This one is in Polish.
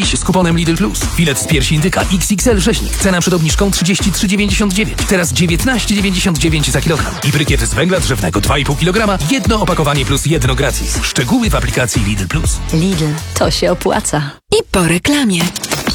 dziś z kuponem Lidl Plus. Filet z piersi indyka XXL rzeźnik. Cena przed obniżką 33,99. Teraz 19,99 za kilogram. I brykiet z węgla drzewnego 2,5 kg. Jedno opakowanie plus jedno gratis. Szczegóły w aplikacji Lidl Plus. Lidl, to się opłaca. I po reklamie.